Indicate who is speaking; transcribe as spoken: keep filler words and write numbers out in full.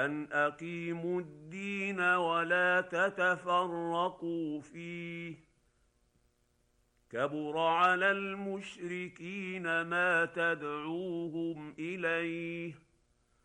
Speaker 1: ان اقيموا الدين ولا تتفرقوا فيه كبر على المشركين ما تدعوهم اليه